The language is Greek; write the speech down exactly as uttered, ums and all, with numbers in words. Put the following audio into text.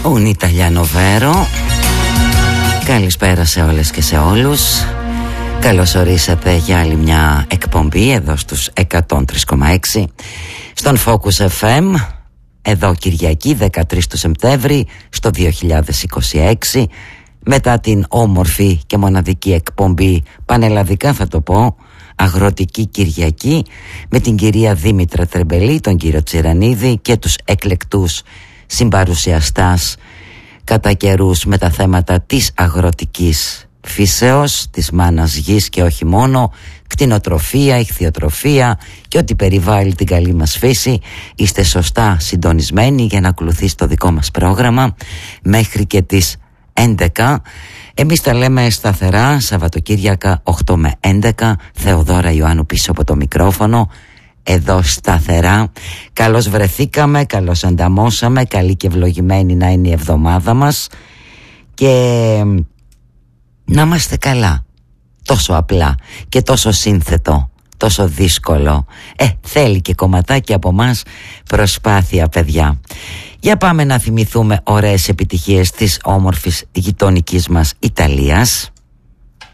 Un Italiano vero. Καλησπέρα σε όλες και σε όλους. Καλώς ορίσατε για άλλη μια εκπομπή εδώ στους εκατόν τρία κόμμα έξι στον Focus εφ εμ. Εδώ Κυριακή δεκατρείς του Σεπτέμβρη στο δύο χιλιάδες είκοσι έξι, μετά την όμορφη και μοναδική εκπομπή, πανελλαδικά θα το πω, Αγροτική Κυριακή, με την κυρία Δήμητρα Τρεμπελή, τον κύριο Τσιρανίδη και τους εκλεκτούς συμπαρουσιαστάς κατά καιρούς με τα θέματα της αγροτικής φύσεως, της μάνας γης και όχι μόνο, κτηνοτροφία, ηχθειοτροφία και ό,τι περιβάλλει την καλή μας φύση. Είστε σωστά συντονισμένοι για να ακολουθήσει το δικό μας πρόγραμμα μέχρι και τις έντεκα. Εμείς τα λέμε σταθερά, Σαββατοκύριακα οκτώ με έντεκα. Θεοδώρα Ιωάννου πίσω από το μικρόφωνο, εδώ σταθερά. Καλώς βρεθήκαμε, καλώς ανταμώσαμε, καλή και ευλογημένη να είναι η εβδομάδα μας και να είμαστε καλά. Τόσο απλά και τόσο σύνθετο, τόσο δύσκολο. Ε, θέλει και κομματάκι από μας προσπάθεια, παιδιά. Για πάμε να θυμηθούμε ωραίες επιτυχίες της όμορφης γειτονικής μας Ιταλίας.